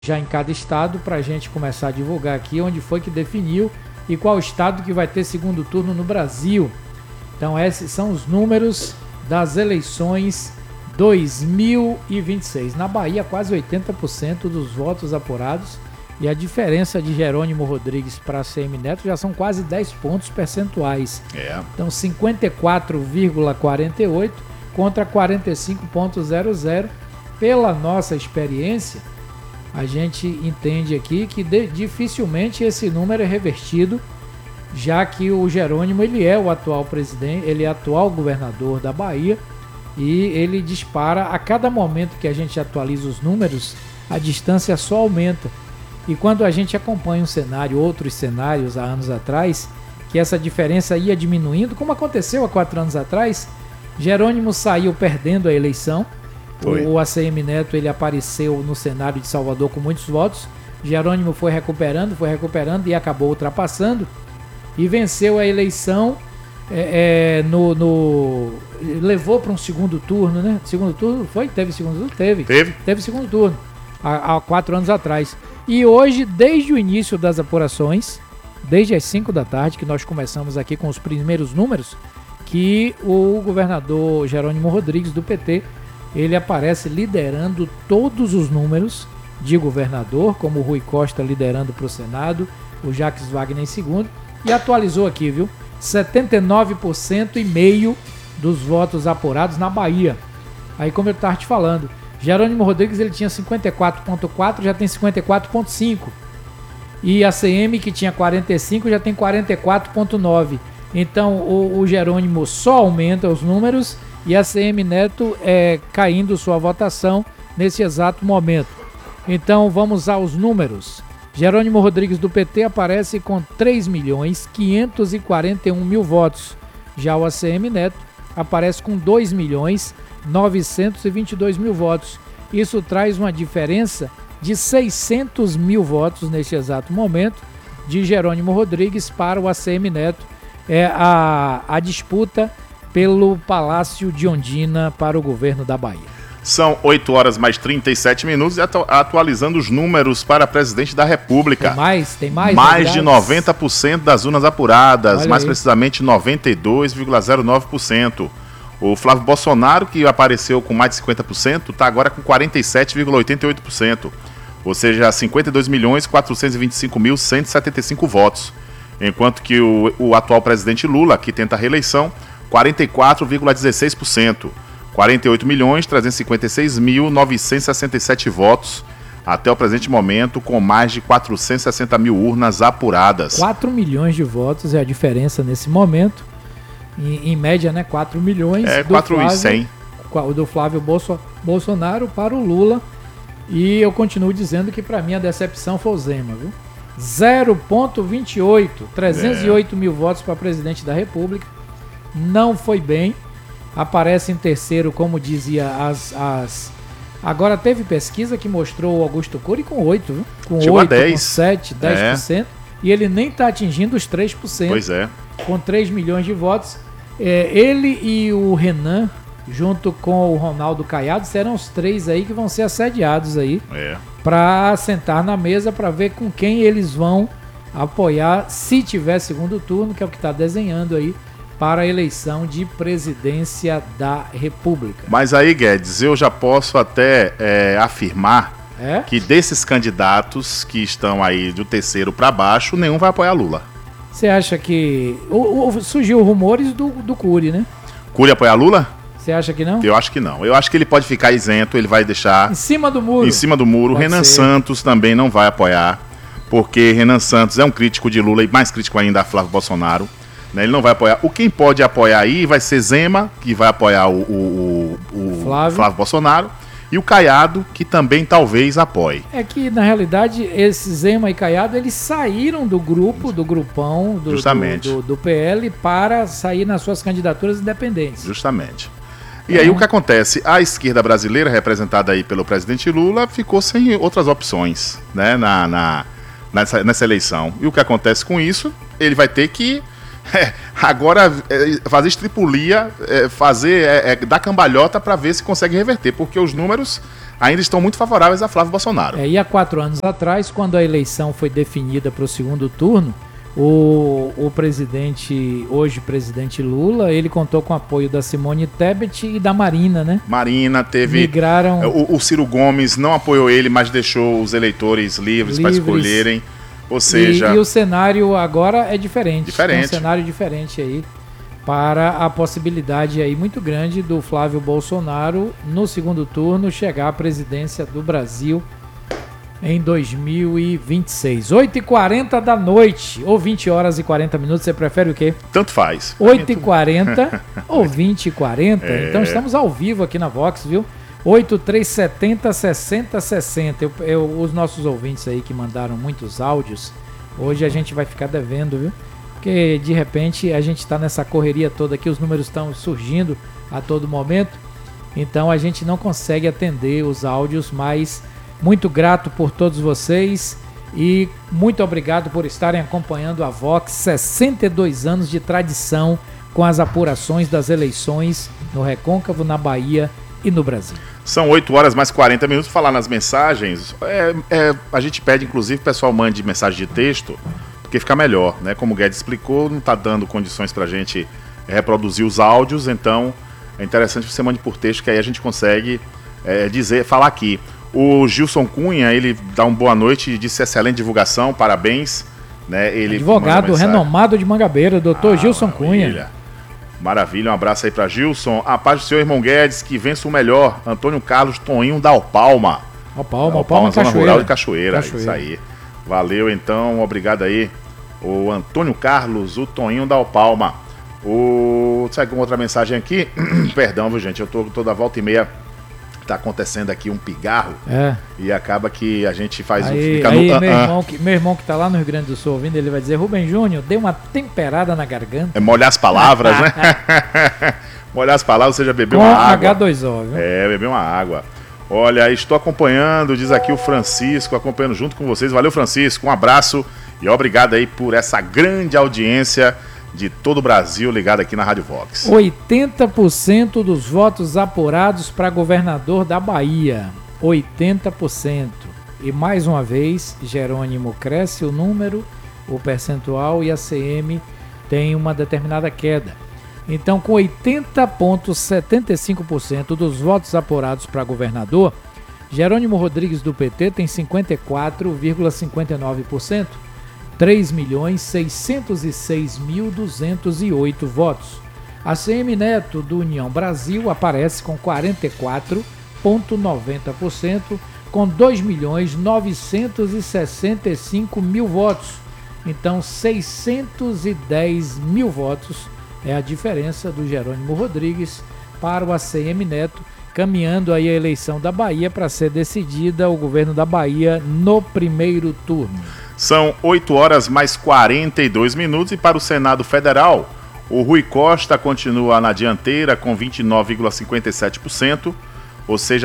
já em cada estado para a gente começar a divulgar aqui onde foi que definiu e qual estado que vai ter segundo turno no Brasil. Então esses são os números das eleições 2026. Na Bahia, quase 80% dos votos apurados, e a diferença de Jerônimo Rodrigues para ACM Neto já são quase 10 pontos percentuais. Então 54,48 contra 45,00. Pela nossa experiência, a gente entende aqui que dificilmente esse número é revertido, já que o Jerônimo ele é o atual presidente, ele é o atual governador da Bahia, e ele dispara a cada momento que a gente atualiza os números, a distância só aumenta. E quando a gente acompanha um cenário, outros cenários há anos atrás, que essa diferença ia diminuindo, como aconteceu há 4 anos atrás, Jerônimo saiu perdendo a eleição. O ACM Neto ele apareceu no cenário de Salvador com muitos votos. Jerônimo foi recuperando e acabou ultrapassando e venceu a eleição. Levou para um segundo turno, né? Segundo turno foi? Teve segundo turno? Teve segundo turno há 4 anos atrás. E hoje, desde o início das apurações, desde as 5 da tarde, que nós começamos aqui com os primeiros números, que o governador Jerônimo Rodrigues do PT ele aparece liderando todos os números de governador, como o Rui Costa liderando para o Senado, o Jacques Wagner em segundo, e atualizou aqui, viu? 79,5% dos votos apurados na Bahia. Aí, como eu estava te falando, Jerônimo Rodrigues ele tinha 54,4%, já tem 54,5%. E a ACM, que tinha 45%, já tem 44,9%. Então, o Jerônimo só aumenta os números e a ACM Neto caindo sua votação nesse exato momento. Então vamos aos números. Jerônimo Rodrigues do PT aparece com 3.541.000 votos. Já o ACM Neto aparece com 2.922.000 votos. Isso traz uma diferença de 600.000 votos neste exato momento de Jerônimo Rodrigues para o ACM Neto. A disputa pelo Palácio de Ondina para o governo da Bahia. São 8 horas mais 37 minutos e atualizando os números para presidente da República. Tem mais? Mais de 90% das urnas apuradas, mais precisamente 92,09%. O Flávio Bolsonaro, que apareceu com mais de 50%, está agora com 47,88%. Ou seja, 52.425.175 votos. Enquanto que o atual presidente Lula, que tenta a reeleição, 44,16%, 48.356.967 votos até o presente momento, com mais de 460.000 urnas apuradas. 4 milhões de votos é a diferença nesse momento, em média, né? 4 milhões do Flávio Bolsonaro para o Lula, e eu continuo dizendo que para mim a decepção foi o Zema, viu? 0,28, 308 mil votos para presidente da República. Não foi bem, aparece em terceiro, como dizia Agora teve pesquisa que mostrou o Augusto Cury com 8, viu? Com 8, com 7, 10%, e ele nem está atingindo os 3%. Pois é. Com 3 milhões de votos. Ele e o Renan, junto com o Ronaldo Caiado, serão os 3 aí que vão ser assediados aí para sentar na mesa para ver com quem eles vão apoiar, se tiver segundo turno, que é o que está desenhando aí, para a eleição de presidência da República. Mas aí, Guedes, eu já posso até afirmar que desses candidatos que estão aí do terceiro para baixo, nenhum vai apoiar Lula. Você acha que... surgiu rumores do Cury, né? Cury apoiar Lula? Você acha que não? Eu acho que não. Eu acho que ele pode ficar isento, ele vai deixar... Em cima do muro. Em cima do muro. Renan Santos também não vai apoiar, porque Renan Santos é um crítico de Lula e mais crítico ainda a Flávio Bolsonaro. Ele não vai apoiar. Quem pode apoiar aí vai ser Zema, que vai apoiar o Flávio Bolsonaro, e o Caiado, que também talvez apoie. É que, na realidade, esses Zema e Caiado, eles saíram do grupão do PL para sair nas suas candidaturas independentes. Justamente. E aí o que acontece? A esquerda brasileira, representada aí pelo presidente Lula, ficou sem outras opções, né, nessa eleição. E o que acontece com isso? Ele vai ter que agora fazer estripulia, dar cambalhota para ver se consegue reverter, porque os números ainda estão muito favoráveis a Flávio Bolsonaro. E há 4 anos atrás, quando a eleição foi definida para o segundo turno, o presidente, hoje presidente Lula, ele contou com o apoio da Simone Tebet e da Marina, né? Marina teve... Migraram... O Ciro Gomes não apoiou ele, mas deixou os eleitores livres para escolherem. Ou seja... E o cenário agora é diferente. Diferente. É um cenário diferente aí para a possibilidade aí muito grande do Flávio Bolsonaro, no segundo turno, chegar à presidência do Brasil em 2026. 8h40 da noite, ou 20 horas e 40 minutos, você prefere o quê? Tanto faz. 8h40 ou 20h40. Então estamos ao vivo aqui na Vox, viu? 8370-6060. Os nossos ouvintes aí que mandaram muitos áudios, hoje a gente vai ficar devendo, viu? Porque de repente a gente está nessa correria toda aqui, os números estão surgindo a todo momento, então a gente não consegue atender os áudios, mas muito grato por todos vocês e muito obrigado por estarem acompanhando a Vox, 62 anos de tradição com as apurações das eleições no Recôncavo, na Bahia e no Brasil. São 8 horas mais 40 minutos. Falar nas mensagens, a gente pede inclusive que o pessoal mande mensagem de texto, porque fica melhor, né? Como o Guedes explicou, não está dando condições para a gente reproduzir os áudios, então é interessante que você mande por texto, que aí a gente consegue falar aqui. O Gilson Cunha, ele dá uma boa noite e disse excelente divulgação, parabéns. Né? Ele advogado renomado de Mangabeira, doutor Gilson Cunha. Maravilha, um abraço aí para Gilson. A paz do senhor irmão Guedes, que vença o melhor. Antônio Carlos Toninho Dalpalma. Dalpalma, Zona Rural de Cachoeira. Isso aí. Valeu então, obrigado aí. O Antônio Carlos, o Toninho Dalpalma. Sai com outra mensagem aqui. Perdão, viu, gente? Eu tô toda volta e meia. Tá acontecendo aqui um pigarro e acaba que a gente faz meu irmão que tá lá no Rio Grande do Sul ouvindo, ele vai dizer: Rubem Júnior, dê uma temperada na garganta. É molhar as palavras, né? Molhar as palavras, ou seja, beber uma água. H2O, viu? Beber uma água. Olha, estou acompanhando, diz aqui o Francisco, acompanhando junto com vocês. Valeu, Francisco, um abraço e obrigado aí por essa grande audiência de todo o Brasil ligado aqui na Rádio Vox. 80% dos votos apurados para governador da Bahia. 80%. E mais uma vez, Jerônimo cresce o número, o percentual, e a CM tem uma determinada queda. Então, com 80,75% dos votos apurados para governador, Jerônimo Rodrigues do PT tem 54,59%. 3.606.208 votos. A CM Neto do União Brasil aparece com 44,90%, com 2.965.000 votos. Então, 610 mil votos é a diferença do Jerônimo Rodrigues para o ACM Neto, caminhando aí a eleição da Bahia para ser decidida o governo da Bahia no primeiro turno. São 8 horas mais 42 minutos e para o Senado Federal, o Rui Costa continua na dianteira com 29,57%, ou seja,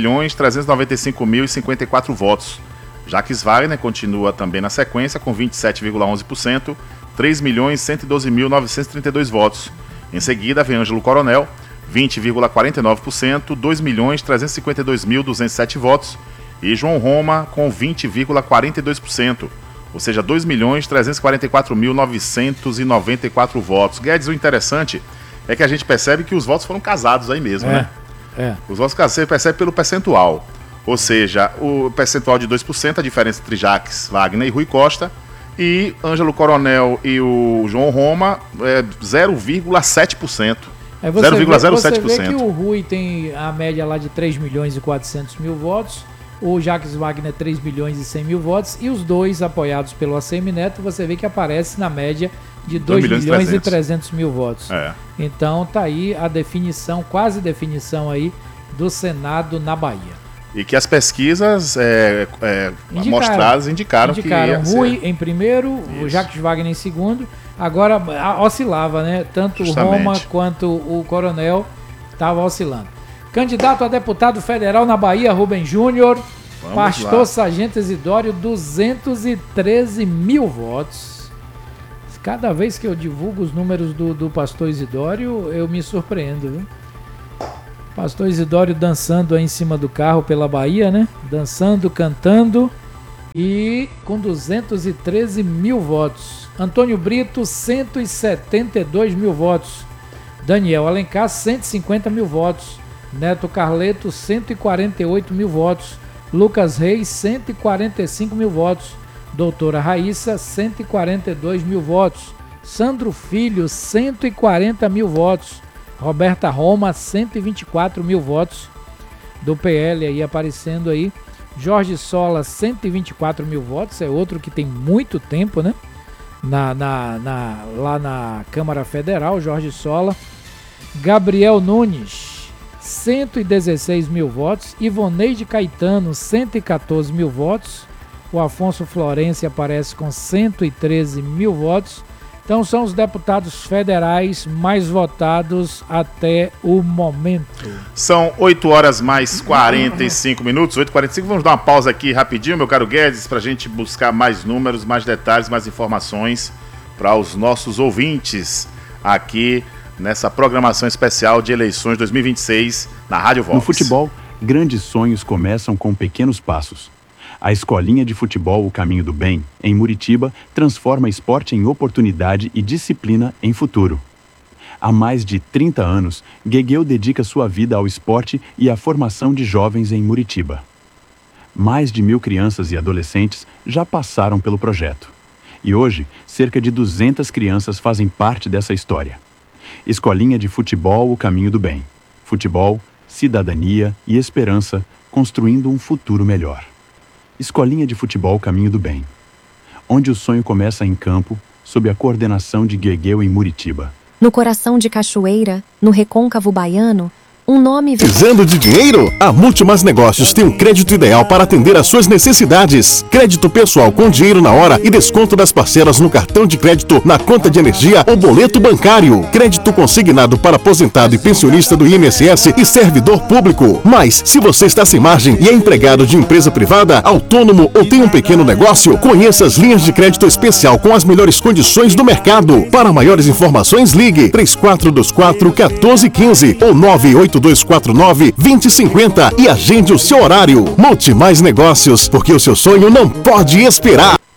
3.395.054 votos. Jacques Wagner continua também na sequência com 27,11%, 3.112.932 votos. Em seguida vem Ângelo Coronel, 20,49%, 2.352.207 votos. E João Roma com 20,42%. Ou seja, 2.344.994 votos. Guedes, o interessante é que a gente percebe que os votos foram casados aí mesmo, né? Os votos casados você percebe pelo percentual. Ou seja, o percentual de 2%, a diferença entre Jacques Wagner e Rui Costa, e Ângelo Coronel e o João Roma, 0,7%. 0,07%. Você vê que o Rui tem a média lá de 3.400.000 votos, o Jacques Wagner 3.100.000 votos, e os dois apoiados pelo ACM Neto, você vê que aparece na média de 2.300.000 votos. Então tá aí a definição, quase definição aí do Senado na Bahia. E que as pesquisas mostradas indicaram que Rui em primeiro, o Jacques Wagner em segundo. Agora oscilava, né? Tanto justamente o Roma quanto o Coronel estavam oscilando. Candidato a deputado federal na Bahia, Rubem Júnior. Pastor lá. Sargento Isidório, 213 mil votos. Cada vez que eu divulgo os números do pastor Isidório, eu me surpreendo, viu? Pastor Isidório dançando aí em cima do carro pela Bahia, né? Dançando, cantando e com 213 mil votos. Antônio Brito, 172 mil votos. Daniel Alencar, 150 mil votos. Neto Carleto, 148 mil votos. Lucas Reis, 145 mil votos. Doutora Raíssa, 142 mil votos. Sandro Filho, 140 mil votos. Roberta Roma, 124 mil votos. Do PL aí aparecendo aí. Jorge Sola, 124 mil votos. É outro que tem muito tempo, né? Lá na Câmara Federal, Jorge Sola. Gabriel Nunes, 116 mil votos. Ivoneide Caetano, 114 mil votos. O Afonso Florencio aparece com 113 mil votos. Então são os deputados federais mais votados até o momento. São 8 horas mais 45 minutos, 8h45. Vamos dar uma pausa aqui rapidinho, meu caro Guedes, para a gente buscar mais números, mais detalhes, mais informações para os nossos ouvintes aqui nessa programação especial de eleições 2026 na Rádio Vox. No futebol, grandes sonhos começam com pequenos passos. A Escolinha de Futebol O Caminho do Bem, em Muritiba, transforma esporte em oportunidade e disciplina em futuro. Há mais de 30 anos, Guegueu dedica sua vida ao esporte e à formação de jovens em Muritiba. Mais de 1.000 crianças e adolescentes já passaram pelo projeto. E hoje, cerca de 200 crianças fazem parte dessa história. Escolinha de Futebol O Caminho do Bem. Futebol, cidadania e esperança, construindo um futuro melhor. Escolinha de Futebol Caminho do Bem, onde o sonho começa em campo, sob a coordenação de Guegueu em Muritiba. No coração de Cachoeira, no recôncavo baiano, um nome... Precisando de dinheiro? A Multimais Negócios tem um crédito ideal para atender às suas necessidades. Crédito pessoal com dinheiro na hora e desconto das parcelas no cartão de crédito, na conta de energia ou boleto bancário. Crédito consignado para aposentado e pensionista do INSS e servidor público. Mas, se você está sem margem e é empregado de empresa privada, autônomo ou tem um pequeno negócio, conheça as linhas de crédito especial com as melhores condições do mercado. Para maiores informações, ligue 3424-1415 ou 98249-2050 e agende o seu horário. Multimais Negócios, porque o seu sonho não pode esperar.